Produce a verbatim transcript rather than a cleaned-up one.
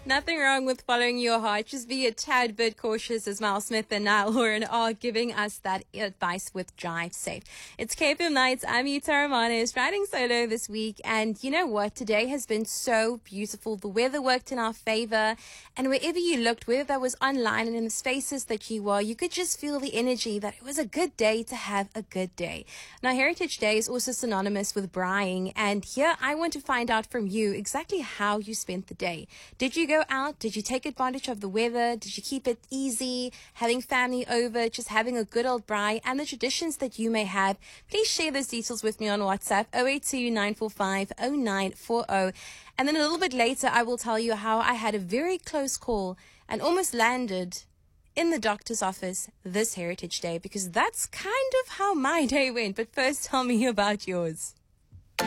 Nothing wrong with following your heart. Just be a tad bit cautious, as Miles Smith and Niall Horan are giving us that advice with Drive Safe. It's K F M Nights. I'm Yuta Romanes, riding solo this week. And you know what? Today has been so beautiful. The weather worked in our favor. And wherever you looked, whether that was online and in the spaces that you were, you could just feel the energy that it was a good day to have a good day. Now, Heritage Day is also synonymous with braaiing. And here I want to find out from you exactly how you spent the day. Did you go out? Did you take advantage of the weather? Did you keep it easy, having family over, just having a good old braai, and the traditions that you may have? Please share those details with me on WhatsApp, zero eight two nine four five zero nine four zero. And then a little bit later, I will tell you how I had a very close call and almost landed in the doctor's office this Heritage Day, because that's kind of how my day went. But first, tell me about yours.